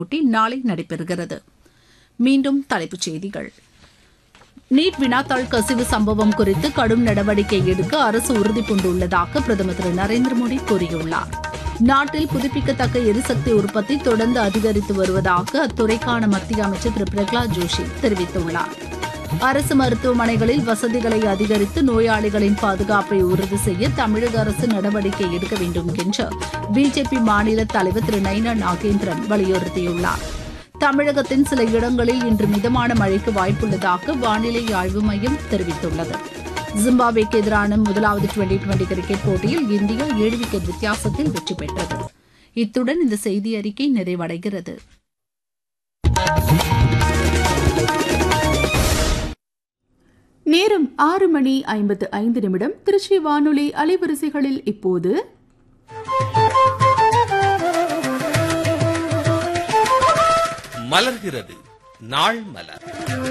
போட்டி நாளை நடைபெறுகிறது. மீண்டும் தலைப்புச் செய்திகள். நீட் வினாத்தாள் கசிவு சம்பவம் குறித்து கடும் நடவடிக்கை எடுக்க அரசு உறுதிபூண்டுள்ளதாக பிரதமர் திரு நரேந்திர மோடி கூறியுள்ளார். நாட்டில் புதுப்பிக்கத்தக்க எரிசக்தி உற்பத்தி தொடர்ந்து அதிகரித்து வருவதாக அத்துறைக்கான மத்திய அமைச்சர் திரு பிரகலாத் ஜோஷி தெரிவித்துள்ளார். அரசு மருத்துவமனைகளில் வசதிகளை அதிகரித்து நோயாளிகளின் பாதுகாப்பை உறுதி செய்ய தமிழக அரசு நடவடிக்கை எடுக்க வேண்டும் என்று பிஜேபி மாநில தலைவர் திரு நைனா நாகேந்திரன் வலியுறுத்தியுள்ளார். தமிழகத்தின் சில இடங்களில் இன்று மிதமான மழைக்கு வாய்ப்புள்ளதாக வானிலை ஆய்வு மையம் தெரிவித்துள்ளது. ஜிம்பாப்வேக்கு எதிரான முதலாவது டுவெண்டி கிரிக்கெட் போட்டியில் இந்தியா 7 விக்கெட் வித்தியாசத்தில் வெற்றி பெற்றது. இத்துடன் இந்த செய்தி அறிக்கை நிறைவடைகிறது. நேரம் 6:55 திருச்சி வானொலி அலைவரிசைகளில் இப்போது மலர்கிறது நாள் மலர்.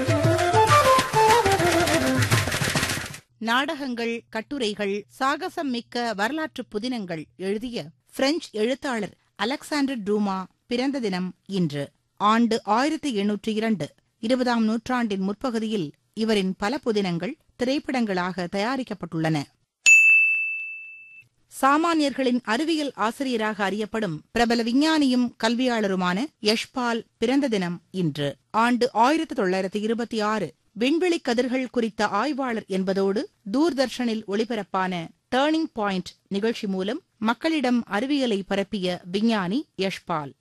நாடகங்கள், கட்டுரைகள், சாகசம் மிக்க வரலாற்று புதினங்கள் எழுதிய பிரெஞ்சு எழுத்தாளர் அலெக்சாண்டர் டூமா பிறந்த தினம் இன்று. ஆண்டு 1802. 20ஆம் நூற்றாண்டின் முற்பகுதியில் இவரின் பல புதினங்கள் திரைப்படங்களாக தயாரிக்கப்பட்டுள்ளன. சாமானியர்களின் அறிவியல் ஆசிரியராக அறியப்படும் பிரபல விஞ்ஞானியும் கல்வியாளருமான யஷ்பால் பிறந்த தினம் இன்று. ஆண்டு 1926. விண்வெளி கதிர்கள் குறித்த ஆய்வாளர் என்பதோடு தூர்தர்ஷனில் ஒளிபரப்பான டர்னிங் பாயிண்ட் நிகழ்ச்சி மூலம் மக்களிடம் அறிவியலை பரப்பிய விஞ்ஞானி யஷ்பால்.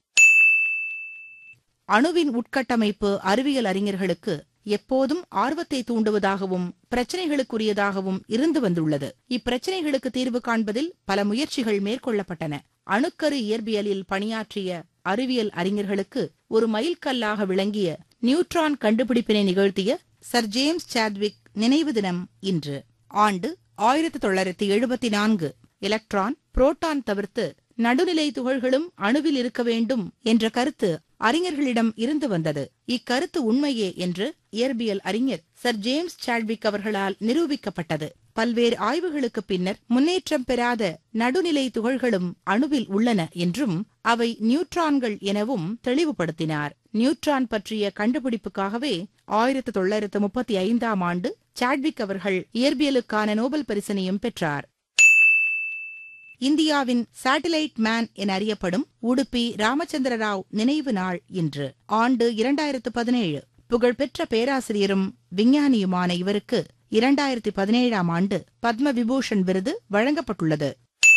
அணுவின் உட்கட்டமைப்பு அறிவியல் அறிஞர்களுக்கு எப்போதும் ஆர்வத்தை தூண்டுவதாகவும் பிரச்சினைகளுக்குரியதாகவும் இருந்து வந்துள்ளது. இப்பிரச்சினைகளுக்கு தீர்வு காண்பதில் பல முயற்சிகள் மேற்கொள்ளப்பட்டன. அணுக்கரு இயற்பியலில் பணியாற்றிய அறிவியல் அறிஞர்களுக்கு ஒரு மைல்கல்லாக விளங்கிய நியூட்ரான் கண்டுபிடிப்பினை நிகழ்த்திய சர் ஜேம்ஸ் சாட்விக் நினைவு தினம் இன்று. ஆண்டு 1974. எலக்ட்ரான், புரோட்டான் தவிர்த்து நடுநிலை துகள்களும் அணுவில் இருக்க வேண்டும் என்ற கருத்து அறிஞர்களிடம் இருந்து வந்தது. இக்கருத்து உண்மையே என்று இயற்பியல் அறிஞர் சர் ஜேம்ஸ் சாட்விக் அவர்களால் நிரூபிக்கப்பட்டது. பல்வேறு ஆய்வுகளுக்கு பின்னர் முன்னேற்றம் பெறாத நடுநிலை துகள்களும் அணுவில் உள்ளன என்றும் அவை நியூட்ரான்கள் எனவும் தெளிவுபடுத்தினார். நியூட்ரான் பற்றிய கண்டுபிடிப்புக்காகவே 1935ஆம் ஆண்டு சாட்விக் அவர்கள் இயற்பியலுக்கான நோபல் பரிசினையும் பெற்றார். இந்தியாவின் சேட்டிலைட் மேன் என அறியப்படும் உடுப்பி ராமச்சந்திர ராவ் நினைவு நாள் இன்று. ஆண்டு 2017. புகழ்பெற்ற பேராசிரியரும் விஞ்ஞானியுமான இவருக்கு 2017ஆம் ஆண்டு பத்ம விபூஷன் விருது வழங்கப்பட்டுள்ளது.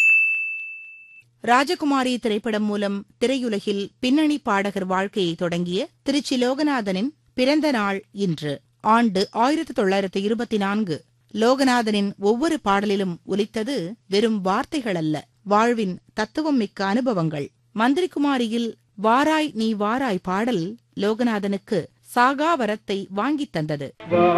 ராஜகுமாரி திரைப்படம் மூலம் திரையுலகில் பின்னணி பாடகர் வாழ்க்கையை தொடங்கிய திருச்சி லோகநாதனின் பிறந்த நாள் இன்று. ஆண்டு 1924. லோகநாதனின் ஒவ்வொரு பாடலிலும் ஒலித்தது வெறும் வார்த்தைகள் அல்ல, வாழ்வின் தத்துவம் மிக்க அனுபவங்கள். மந்திரிகுமாரியில் வாராய் நீ வாராய் பாடல் லோகநாதனுக்கு சாகா வரத்தை வாங்கித் தந்தது.